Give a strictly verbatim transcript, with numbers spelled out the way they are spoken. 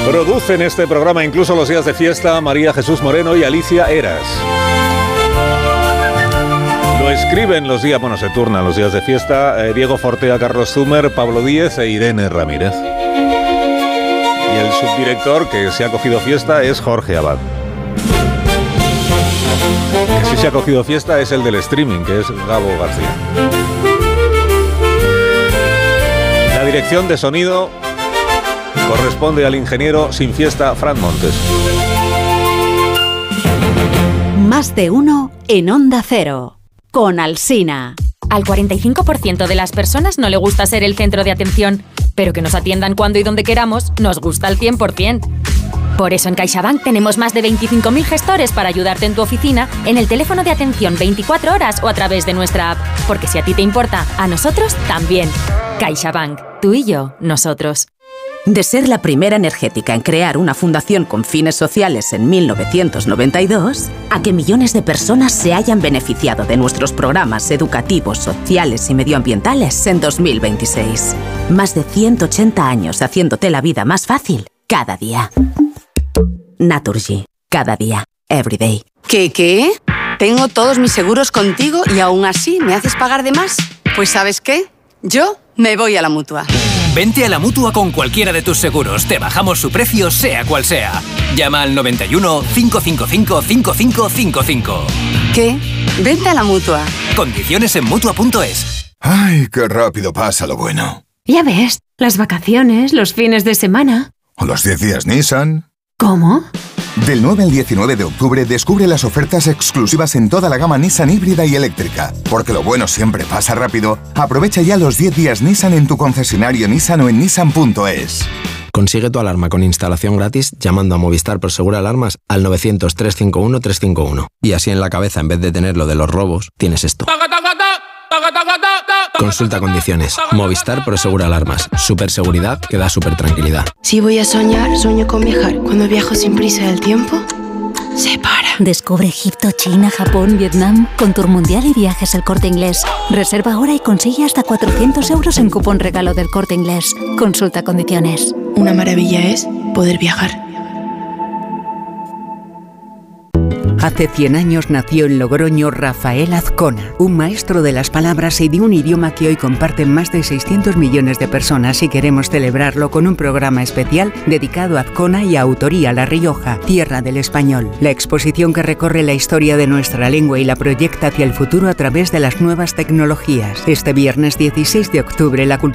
Producen este programa incluso los días de fiesta María Jesús Moreno y Alicia Eras. Lo escriben los días, bueno, se turnan los días de fiesta, eh, Diego Fortea, Carlos Zumer, Pablo Díez e Irene Ramírez. Y el subdirector que se ha cogido fiesta es Jorge Abad. Que sí se ha cogido fiesta es el del streaming, que es Gabo García. La dirección de sonido corresponde al ingeniero sin fiesta Fran Montes. Más de uno en Onda Cero, con Alsina. Al cuarenta y cinco por ciento de las personas no le gusta ser el centro de atención, pero que nos atiendan cuando y donde queramos nos gusta al cien por ciento. Por eso en CaixaBank tenemos más de veinticinco mil gestores para ayudarte en tu oficina, en el teléfono de atención veinticuatro horas o a través de nuestra app. Porque si a ti te importa, a nosotros también. CaixaBank, tú y yo, nosotros. De ser la primera energética en crear una fundación con fines sociales en mil novecientos noventa y dos, a que millones de personas se hayan beneficiado de nuestros programas educativos, sociales y medioambientales en dos mil veintiséis. Más de ciento ochenta años haciéndote la vida más fácil cada día. Naturgy. Cada día. Every day. ¿Qué, qué? Tengo todos mis seguros contigo y aún así me haces pagar de más. Pues ¿sabes qué? Yo me voy a la Mutua. Vente a la Mutua con cualquiera de tus seguros. Te bajamos su precio, sea cual sea. Llama al noventa y uno, cinco cinco cinco, cinco cinco cinco cinco. ¿Qué? Vente a la Mutua. Condiciones en Mutua punto es. Ay, qué rápido pasa lo bueno. Ya ves, las vacaciones, los fines de semana. O los diez días Nissan. ¿Cómo? Del nueve al diecinueve de octubre descubre las ofertas exclusivas en toda la gama Nissan híbrida y eléctrica. Porque lo bueno siempre pasa rápido. Aprovecha ya los diez días Nissan en tu concesionario Nissan o en Nissan punto es. Consigue tu alarma con instalación gratis llamando a Movistar Prosegur Alarmas al novecientos, trescientos cincuenta y uno, trescientos cincuenta y uno. Y así en la cabeza, en vez de tener lo de los robos, tienes esto. Consulta condiciones. Movistar Prosegur Alarmas. Super seguridad que da super tranquilidad. Si voy a soñar, sueño con viajar. Cuando viajo sin prisa del tiempo, se para. Descubre Egipto, China, Japón, Vietnam con Tour Mundial y Viajes El Corte Inglés. Reserva ahora y consigue hasta cuatrocientos euros en cupón regalo del Corte Inglés. Consulta condiciones. Una maravilla es poder viajar. Hace cien años nació en Logroño Rafael Azcona, un maestro de las palabras y de un idioma que hoy comparten más de seiscientos millones de personas, y queremos celebrarlo con un programa especial dedicado a Azcona y a Autoría La Rioja, tierra del español. La exposición que recorre la historia de nuestra lengua y la proyecta hacia el futuro a través de las nuevas tecnologías. Este viernes dieciséis de octubre, la cultura